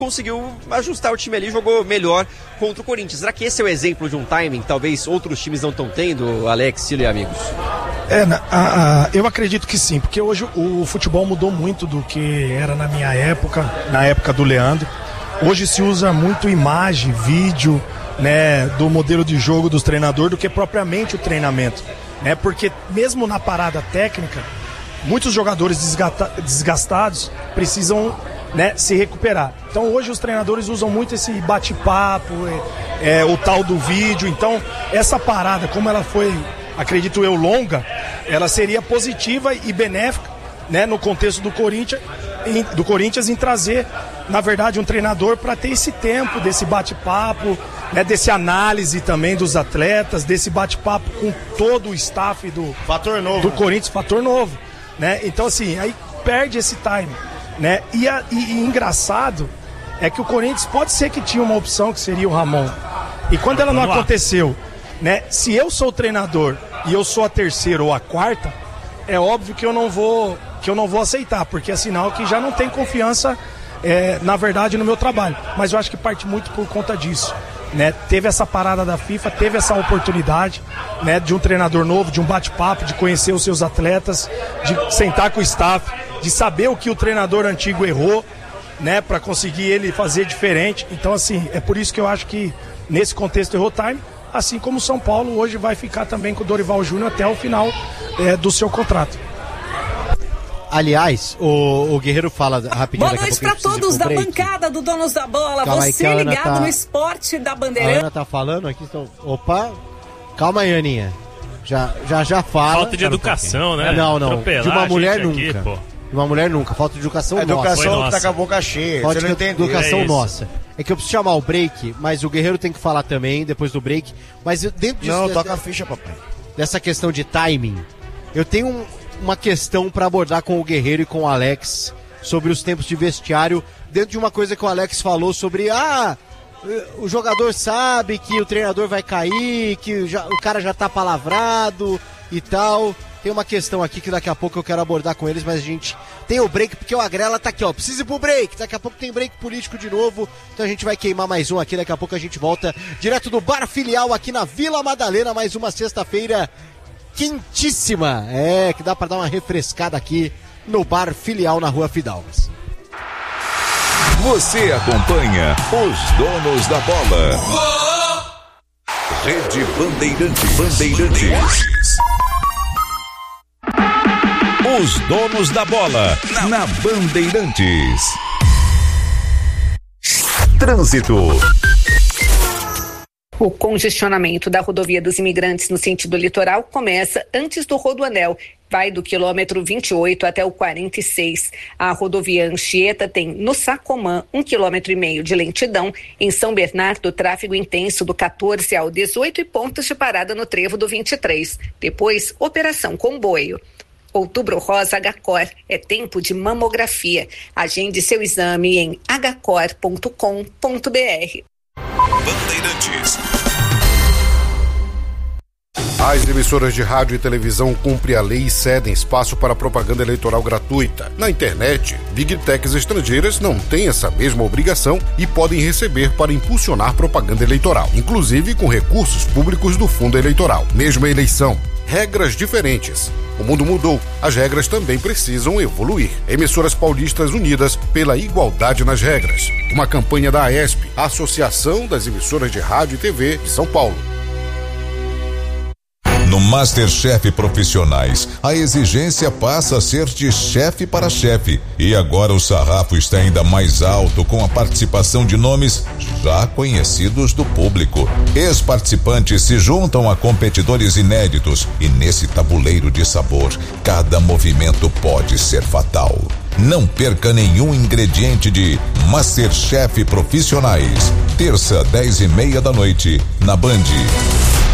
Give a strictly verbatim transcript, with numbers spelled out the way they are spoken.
conseguiu ajustar o time ali, jogou melhor contra o Corinthians. Será que esse é o exemplo de um timing que talvez outros times não estão tendo, Alex, Cílio e amigos? É, a, a, eu acredito que sim, porque hoje o futebol mudou muito do que era na minha época, na época do Leandro. Hoje se usa muito imagem, vídeo, né, do modelo de jogo dos treinadores do que propriamente o treinamento, né? Porque mesmo na parada técnica, muitos jogadores desgata, desgastados precisam, né, se recuperar. Então hoje os treinadores usam muito esse bate-papo, é, é, o tal do vídeo. Então essa parada, como ela foi, acredito eu, longa, ela seria positiva e benéfica, né, no contexto do Corinthians, em, do Corinthians em trazer, na verdade, um treinador para ter esse tempo desse bate-papo, né, desse análise também dos atletas, desse bate-papo com todo o staff do, fator novo, do Corinthians, fator novo, né? Então assim, aí perde esse time. Né? E, a, e, e engraçado é que o Corinthians pode ser que tinha uma opção que seria o Ramon. E quando ela não aconteceu, né? Se eu sou o treinador e eu sou a terceira ou a quarta, é óbvio que eu não vou, que eu não vou aceitar, porque é sinal que já não tem confiança, é, na verdade, no meu trabalho. Mas eu acho que parte muito por conta disso. Né? Teve essa parada da FIFA, teve essa oportunidade, né, de um treinador novo, de um bate-papo, de conhecer os seus atletas, de sentar com o staff, de saber o que o treinador antigo errou, né, para conseguir ele fazer diferente. Então, assim, é por isso que eu acho que nesse contexto errou time, assim como o São Paulo hoje vai ficar também com o Dorival Júnior até o final é, do seu contrato. Aliás, o, o Guerreiro fala rapidinho. Boa noite para todos da bancada do Donos da Bola. Calma Você aí, ligado tá... no esporte da Bandeirante. A Ana tá falando aqui. Então... Opa, calma aí, Aninha. Já já, já fala. Falta de educação, um né? Não, não. Atropelar de uma mulher nunca. Aqui, pô. De uma mulher nunca. Falta de educação a nossa. Educação que tá com a boca cheia. Falta Você de não entendeu. educação é nossa. É que eu preciso chamar o break, mas o Guerreiro tem que falar também depois do break. Mas dentro disso. Não, de, toca a ficha, papai. Dessa questão de timing, eu tenho um. uma questão para abordar com o Guerreiro e com o Alex sobre os tempos de vestiário, dentro de uma coisa que o Alex falou sobre, ah, o jogador sabe que o treinador vai cair, que já, o cara já tá palavrado e tal. Tem uma questão aqui que daqui a pouco eu quero abordar com eles, mas a gente tem o break, porque o Agrela tá aqui, ó, precisa ir pro break, daqui a pouco tem break político de novo, então a gente vai queimar mais um aqui, daqui a pouco a gente volta direto do Bar Filial aqui na Vila Madalena, mais uma sexta-feira quentíssima, é, que dá pra dar uma refrescada aqui no Bar Filial na Rua Fidalgas. Você acompanha os Donos da Bola. Rede Bandeirantes. Bandeirantes. Os Donos da Bola na Bandeirantes. Trânsito. O congestionamento da rodovia dos imigrantes no sentido litoral começa antes do Rodoanel. Vai do quilômetro vinte e oito até o quarenta e seis. A rodovia Anchieta tem no Sacomã um quilômetro e meio de lentidão. Em São Bernardo, tráfego intenso do quatorze ao dezoito e pontos de parada no trevo do vinte e três. Depois, operação comboio. Outubro Rosa Agacor é tempo de mamografia. Agende seu exame em agacor ponto com ponto br. Bandeirantes. As emissoras de rádio e televisão cumprem a lei e cedem espaço para propaganda eleitoral gratuita. Na internet, Big Techs estrangeiras não têm essa mesma obrigação e podem receber para impulsionar propaganda eleitoral, inclusive com recursos públicos do fundo eleitoral. Mesma eleição, regras diferentes. O mundo mudou, as regras também precisam evoluir. Emissoras paulistas unidas pela igualdade nas regras. Uma campanha da AESP, a Associação das Emissoras de Rádio e T V de São Paulo. No MasterChef Profissionais, a exigência passa a ser de chefe para chefe. E agora o sarrafo está ainda mais alto com a participação de nomes já conhecidos do público. Ex-participantes se juntam a competidores inéditos e nesse tabuleiro de sabor, cada movimento pode ser fatal. Não perca nenhum ingrediente de MasterChef Profissionais. Terça, dez e meia da noite, na Band.